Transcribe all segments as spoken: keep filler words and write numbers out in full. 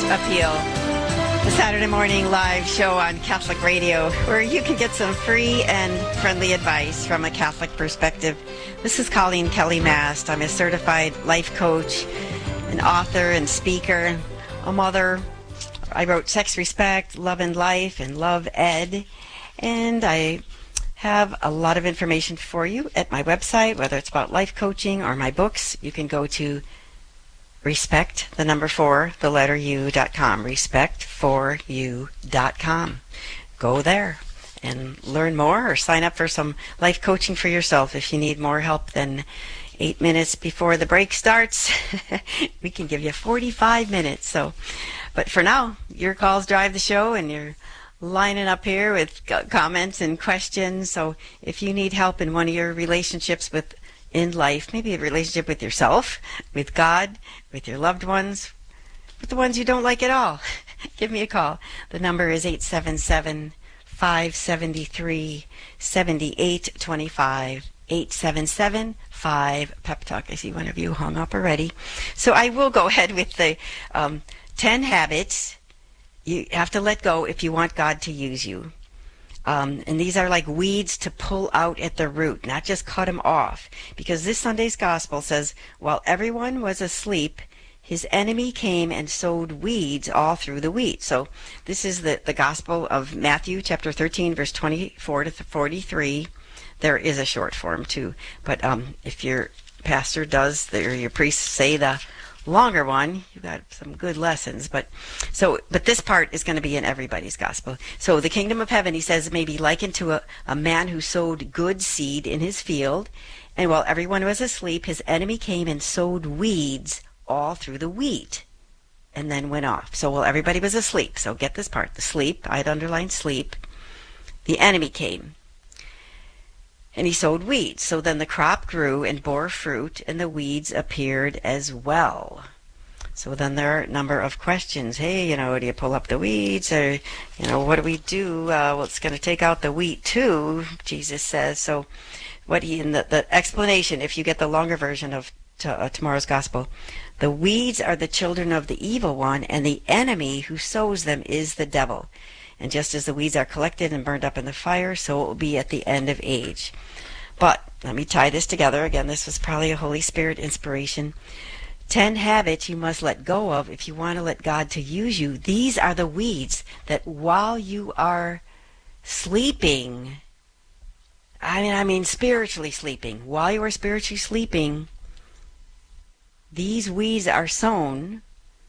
Appeal, the Saturday morning live show on Catholic Radio, where you can get some free and friendly advice from a Catholic perspective. This is Colleen Kelly Mast. I'm a certified life coach, an author and speaker, a mother. I wrote Sex, Respect, Love and Life, and Love Ed. And I have a lot of information for you at my website, whether it's about life coaching or my books. You can go to respect, the number four, the letter U dot com, respect for you dot com. Go there and learn more or sign up for some life coaching for yourself. If you need more help than eight minutes before the break starts, we can give you forty-five minutes. So, but for now, your calls drive the show, and you're lining up here with comments and questions. So if you need help in one of your relationships with in life, maybe a relationship with yourself, with God, with your loved ones, with the ones you don't like at all, give me a call. The number is eight seven seven, five seven three, seven eight two five, eight seven seven, five Pep Talk. I see one of you hung up already. So I will go ahead with the um, ten habits you have to let go if you want God to use you. Um, and these are like weeds to pull out at the root, not just cut them off. Because this Sunday's gospel says, while everyone was asleep, his enemy came and sowed weeds all through the wheat. So this is the, the gospel of Matthew chapter thirteen, verse twenty-four to forty-three. There is a short form too. But um, if your pastor does, or your priest say the longer one, you got some good lessons. But so but this part is going to be in everybody's gospel. So the kingdom of heaven, he says, may be likened to a, a man who sowed good seed in his field, and while everyone was asleep, his enemy came and sowed weeds all through the wheat, and then went off. So while everybody was asleep, so get this part, the sleep, I'd underline sleep, the enemy came and he sowed weeds. So then the crop grew and bore fruit, and the weeds appeared as well. So then there are a number of questions. Hey, you know, do you pull up the weeds? Or, you know, what do we do? Uh, well, it's going to take out the wheat too, Jesus says. So what he, in the, the explanation, if you get the longer version of to, uh, tomorrow's gospel, the weeds are the children of the evil one, and the enemy who sows them is the devil. And just as the weeds are collected and burned up in the fire, so it will be at the end of age. But let me tie this together. Again, this was probably a Holy Spirit inspiration. Ten habits you must let go of if you want to let God to use you. These are the weeds that while you are sleeping, I mean, I mean spiritually sleeping, while you are spiritually sleeping, these weeds are sown.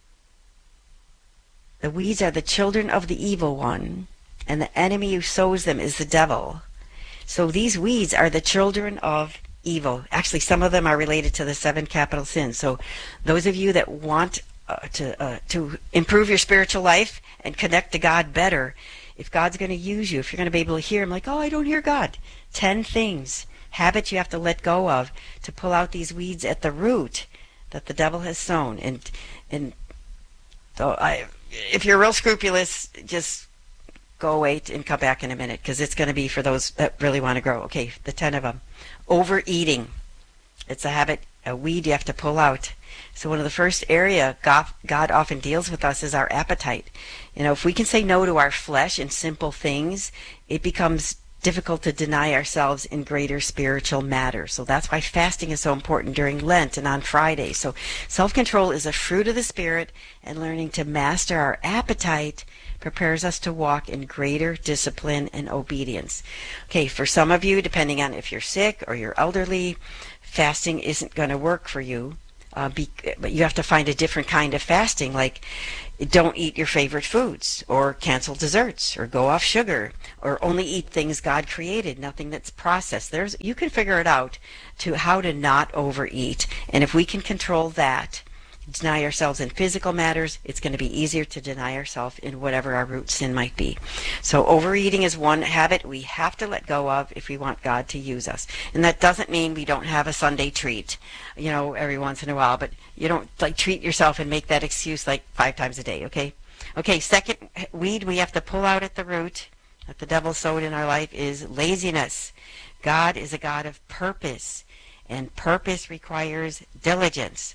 The weeds are the children of the evil one, and the enemy who sows them is the devil. So these weeds are the children of evil. Actually, some of them are related to the seven capital sins. So those of you that want uh, to uh, to improve your spiritual life and connect to God better, if God's going to use you, if you're going to be able to hear him, like, oh, I don't hear God. Ten things, habits you have to let go of to pull out these weeds at the root that the devil has sown. And and so I, if you're real scrupulous, just go wait and come back in a minute, because it's going to be for those that really want to grow. Okay, the ten of them. Overeating. It's a habit, a weed you have to pull out. So one of the first area God, God often deals with us is our appetite. You know, if we can say no to our flesh in simple things, it becomes difficult to deny ourselves in greater spiritual matters. So that's why fasting is so important during Lent and on Friday. So self-control is a fruit of the Spirit, and learning to master our appetite prepares us to walk in greater discipline and obedience. Okay, for some of you, depending on if you're sick or you're elderly, fasting isn't going to work for you. Uh, be, but you have to find a different kind of fasting, like don't eat your favorite foods, or cancel desserts, or go off sugar, or only eat things God created, nothing that's processed. There's you can figure it out to how to not overeat, and if we can control that, deny ourselves in physical matters, it's going to be easier to deny ourselves in whatever our root sin might be. So overeating is one habit we have to let go of if we want God to use us. And that doesn't mean we don't have a Sunday treat, you know, every once in a while, but you don't like treat yourself and make that excuse like five times a day, okay? Okay, second weed we have to pull out at the root that the devil sowed in our life is laziness. God is a God of purpose, and purpose requires diligence.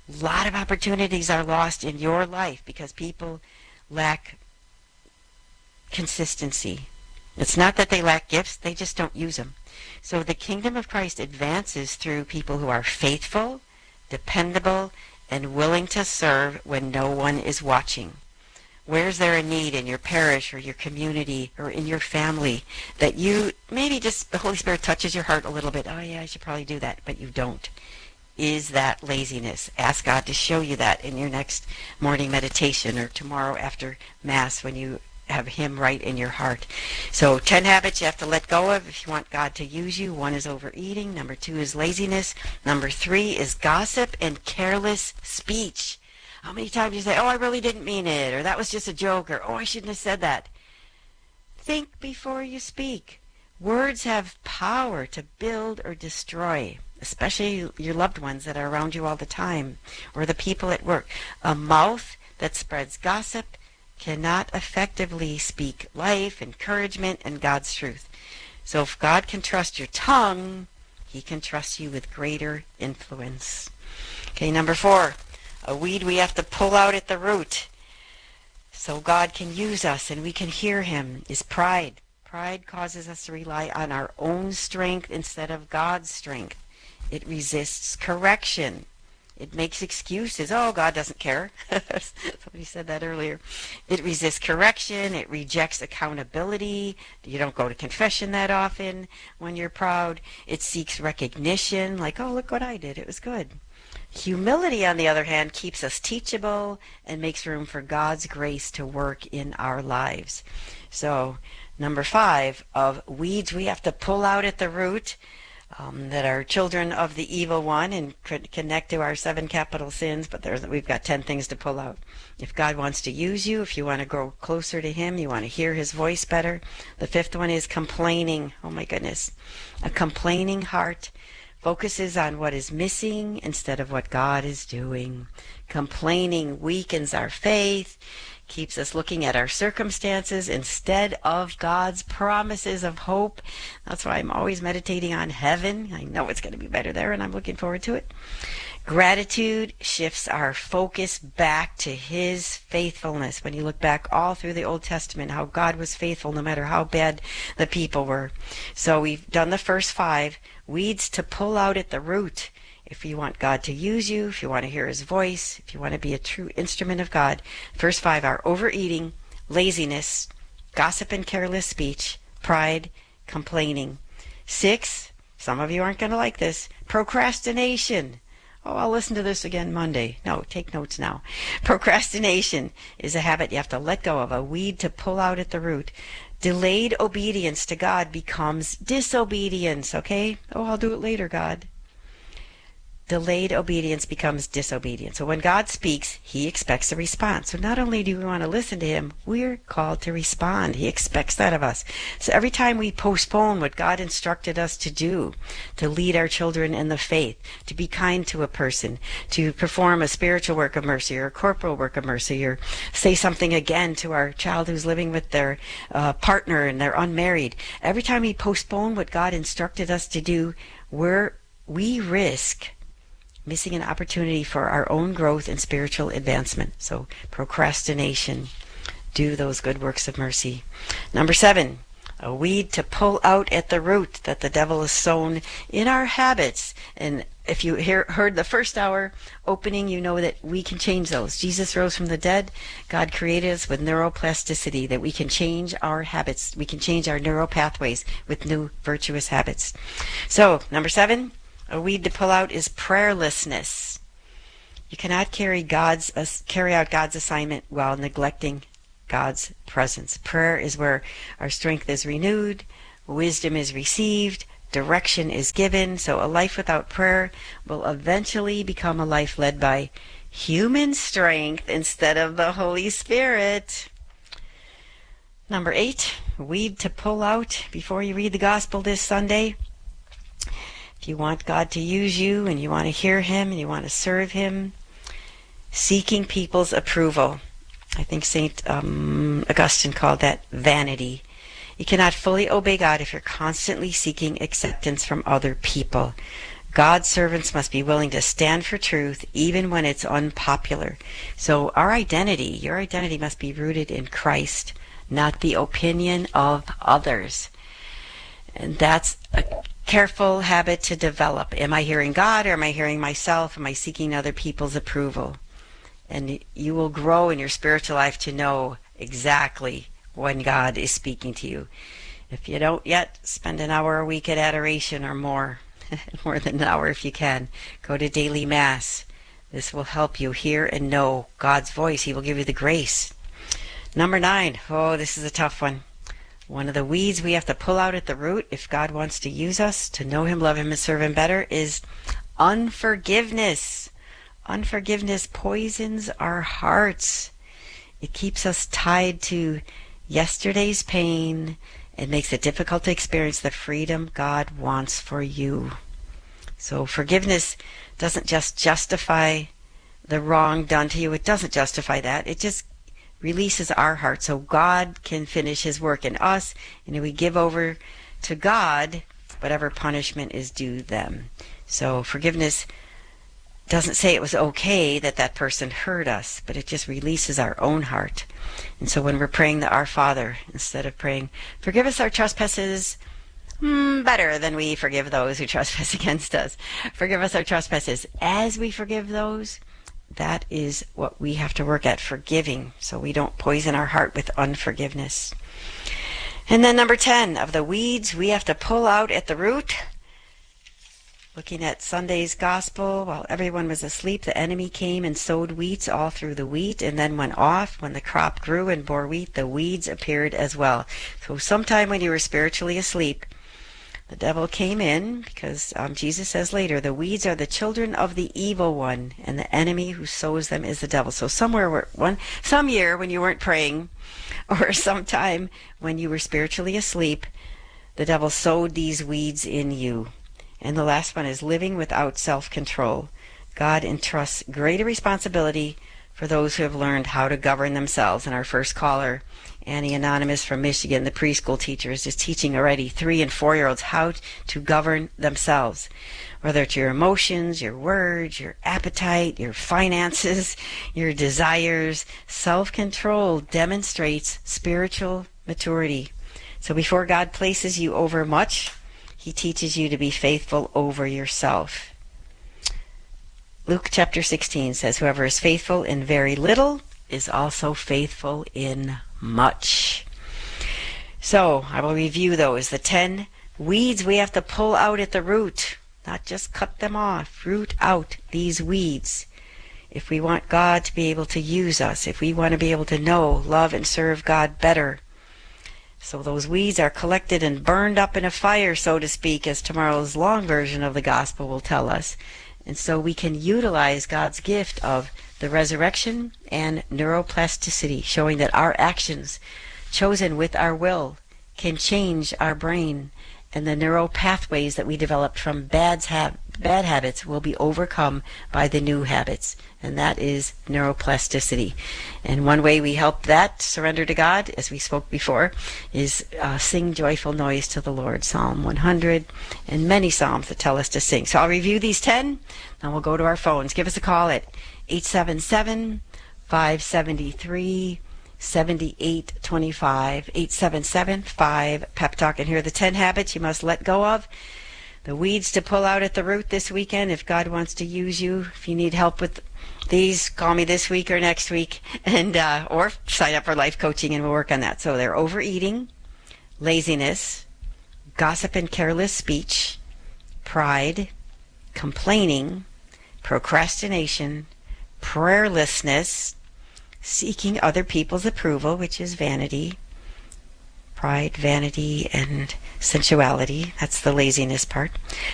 A lot of opportunities are lost in your life because people lack consistency. It's not that they lack gifts, they just don't use them. So the kingdom of Christ advances through people who are faithful, dependable, and willing to serve when no one is watching. Where's there a need in your parish or your community or in your family that you maybe just the Holy Spirit touches your heart a little bit? Oh yeah, I should probably do that, but you don't. Is that laziness? Ask God to show you that in your next morning meditation or tomorrow after Mass when you have Him right in your heart. So ten habits you have to let go of if you want God to use you. One is overeating. Number two is laziness. Number three is gossip and careless speech. How many times you say, oh, I really didn't mean it, or that was just a joke, or oh, I shouldn't have said that. Think before you speak. Words have power to build or destroy, especially your loved ones that are around you all the time, or the people at work. A mouth that spreads gossip cannot effectively speak life, encouragement, and God's truth. So if God can trust your tongue, He can trust you with greater influence. Okay, number four. A weed we have to pull out at the root so God can use us and we can hear Him is pride. Pride causes us to rely on our own strength instead of God's strength. It resists correction. It makes excuses. Oh, God doesn't care. Somebody said that earlier. It resists correction. It rejects accountability. You don't go to confession that often when you're proud. It seeks recognition, like, oh, look what I did. It was good. Humility, on the other hand, keeps us teachable and makes room for God's grace to work in our lives. So, number five, of weeds we have to pull out at the root um, that are children of the evil one and could connect to our seven capital sins, but there's, we've got ten things to pull out. If God wants to use you, if you want to grow closer to Him, you want to hear His voice better. The fifth one is complaining. Oh my goodness. A complaining heart focuses on what is missing instead of what God is doing. Complaining weakens our faith, keeps us looking at our circumstances instead of God's promises of hope. That's why I'm always meditating on heaven. I know it's going to be better there, and I'm looking forward to it. Gratitude shifts our focus back to His faithfulness. When you look back all through the Old Testament, how God was faithful no matter how bad the people were. So we've done the first five. Weeds to pull out at the root. If you want God to use you, if you want to hear His voice, if you want to be a true instrument of God. First five are overeating, laziness, gossip and careless speech, pride, complaining. Six, some of you aren't going to like this, procrastination. Oh, I'll listen to this again Monday. No, take notes now. Procrastination is a habit you have to let go of, a weed to pull out at the root. Delayed obedience to God becomes disobedience, okay? Oh, I'll do it later, God. Delayed obedience becomes disobedience. So when God speaks, He expects a response. So not only do we want to listen to Him, we're called to respond. He expects that of us. So every time we postpone what God instructed us to do, to lead our children in the faith, to be kind to a person, to perform a spiritual work of mercy or a corporal work of mercy, or say something again to our child who's living with their uh, partner and they're unmarried, every time we postpone what God instructed us to do, we're, we risk missing an opportunity for our own growth and spiritual advancement. So procrastination, do those good works of mercy. Number seven, a weed to pull out at the root that the devil has sown in our habits. And if you hear, heard the first hour opening, you know that we can change those. Jesus rose from the dead. God created us with neuroplasticity, that we can change our habits. We can change our neural pathways with new virtuous habits. So, number seven, a weed to pull out is prayerlessness. You cannot carry God's uh, carry out God's assignment while neglecting God's presence. Prayer is where our strength is renewed, wisdom is received, direction is given. So a life without prayer will eventually become a life led by human strength instead of the Holy Spirit. Number eight, weed to pull out before you read the gospel this Sunday. If you want God to use you and you want to hear Him and you want to serve Him, seeking people's approval. I think Saint um, Augustine called that vanity. You cannot fully obey God if you're constantly seeking acceptance from other people. God's servants must be willing to stand for truth even when it's unpopular. So our identity, your identity must be rooted in Christ, not the opinion of others. And that's a careful habit to develop. Am I hearing God, or am I hearing myself? Am I seeking other people's approval? And you will grow in your spiritual life to know exactly when God is speaking to you. If you don't yet, spend an hour a week at adoration or more. More than an hour if you can. Go to daily mass. This will help you hear and know God's voice. He will give you the grace. Number nine. Oh, this is a tough one. One of the weeds we have to pull out at the root if God wants to use us to know Him, love Him, and serve Him better is unforgiveness. Unforgiveness poisons our hearts. It keeps us tied to yesterday's pain. It makes it difficult to experience the freedom God wants for you. So forgiveness doesn't just justify the wrong done to you. It doesn't justify that. It just releases our heart so God can finish His work in us, and we give over to God whatever punishment is due them. So forgiveness doesn't say it was okay that that person hurt us, but it just releases our own heart. And so when we're praying the Our Father, instead of praying, forgive us our trespasses, mm, better than we forgive those who trespass against us. Forgive us our trespasses as we forgive those. That is what we have to work at, forgiving, so we don't poison our heart with unforgiveness. And then number ten, of the weeds we have to pull out at the root. Looking at Sunday's gospel, while everyone was asleep, the enemy came and sowed weeds all through the wheat, and then went off. When the crop grew and bore wheat, the weeds appeared as well. So sometime when you were spiritually asleep, the devil came in, because um, Jesus says later, the weeds are the children of the evil one, and the enemy who sows them is the devil. So somewhere, where, one, some year when you weren't praying, or sometime when you were spiritually asleep, the devil sowed these weeds in you. And the last one is living without self-control. God entrusts greater responsibility for those who have learned how to govern themselves. And our first caller, Annie Anonymous from Michigan, the preschool teacher, is just teaching already three and four-year-olds how to govern themselves. Whether it's your emotions, your words, your appetite, your finances, your desires, self-control demonstrates spiritual maturity. So before God places you over much, He teaches you to be faithful over yourself. Luke chapter sixteen says, whoever is faithful in very little is also faithful in much. So I will review those. The ten weeds we have to pull out at the root, not just cut them off. Root out these weeds. If we want God to be able to use us, if we want to be able to know, love, and serve God better. So those weeds are collected and burned up in a fire, so to speak, as tomorrow's long version of the gospel will tell us. And so we can utilize God's gift of the resurrection and neuroplasticity, showing that our actions, chosen with our will, can change our brain, and the neural pathways that we developed from bad, hab- bad habits will be overcome by the new habits, and that is neuroplasticity. And one way we help that surrender to God, as we spoke before, is uh, sing joyful noise to the Lord, Psalm one hundred, and many psalms that tell us to sing. So I'll review these ten, then we'll go to our phones. Give us a call at eight seven seven, five seven three, seven eight two five, eight seven seven, five, Pep Talk. And here are the ten habits you must let go of. The weeds to pull out at the root this weekend if God wants to use you. If you need help with these, call me this week or next week, and uh, or sign up for life coaching and we'll work on that. So they're overeating, laziness, gossip and careless speech, pride, complaining, procrastination, prayerlessness, seeking other people's approval, which is vanity, pride, vanity, and sensuality. That's the laziness part.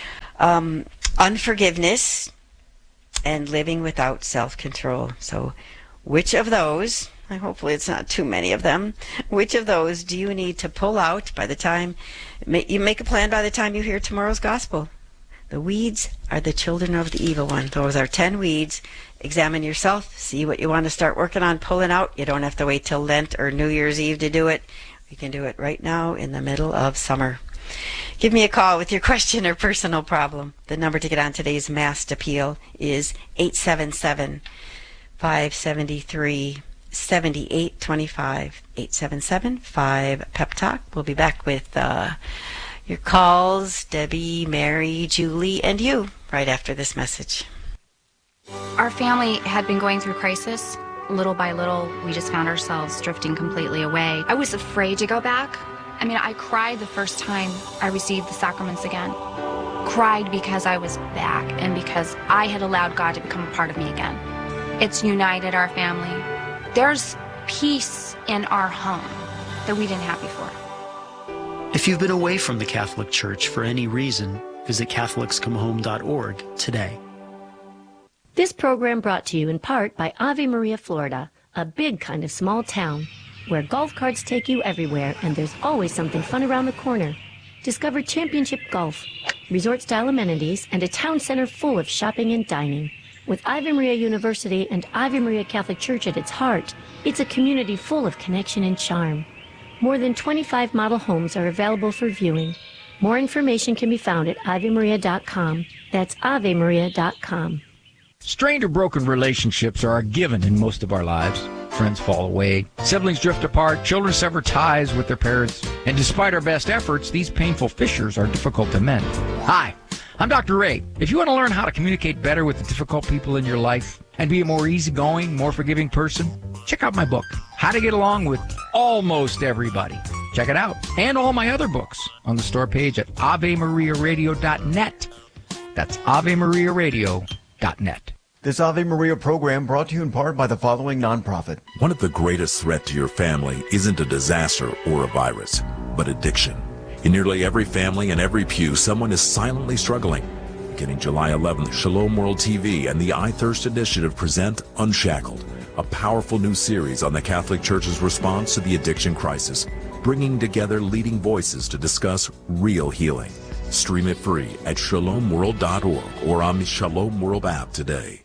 Um, unforgiveness, and living without self-control. So which of those, and hopefully it's not too many of them, which of those do you need to pull out by the time, you make a plan by the time you hear tomorrow's gospel? The weeds are the children of the evil one. Those are ten weeds. Examine yourself. See what you want to start working on pulling out. You don't have to wait till Lent or New Year's Eve to do it. You can do it right now in the middle of summer. Give me a call with your question or personal problem. The number to get on today's Mast Appeal is eight seven seven, five seven three, seven eight two five. eight seven seven, five, P E P Talk. We'll be back with uh, your calls, Debbie, Mary, Julie, and you, right after this message. Our family had been going through crisis. Little by little, we just found ourselves drifting completely away. I was afraid to go back. I mean, I cried the first time I received the sacraments again. Cried because I was back and because I had allowed God to become a part of me again. It's united our family. There's peace in our home that we didn't have before. If you've been away from the Catholic Church for any reason, visit Catholics Come Home dot org today. This program brought to you in part by Ave Maria, Florida, a big kind of small town where golf carts take you everywhere and there's always something fun around the corner. Discover championship golf, resort-style amenities, and a town center full of shopping and dining. With Ave Maria University and Ave Maria Catholic Church at its heart, it's a community full of connection and charm. More than twenty-five model homes are available for viewing. More information can be found at ave maria dot com. That's ave maria dot com. Strained or broken relationships are a given in most of our lives. Friends fall away, siblings drift apart, children sever ties with their parents, and despite our best efforts, these painful fissures are difficult to mend. Hi, I'm Doctor Ray. If you want to learn how to communicate better with the difficult people in your life and be a more easygoing, more forgiving person, check out my book, How to Get Along with Almost Everybody. Check it out. And all my other books on the store page at ave maria radio dot net. That's ave maria radio dot net. This Ave Maria program brought to you in part by the following nonprofit. One of the greatest threats to your family isn't a disaster or a virus, but addiction. In nearly every family and every pew, someone is silently struggling. Beginning July eleventh, Shalom World T V and the I Thirst Initiative present Unshackled, a powerful new series on the Catholic Church's response to the addiction crisis, bringing together leading voices to discuss real healing. Stream it free at shalom world dot org or on the Shalom World app today.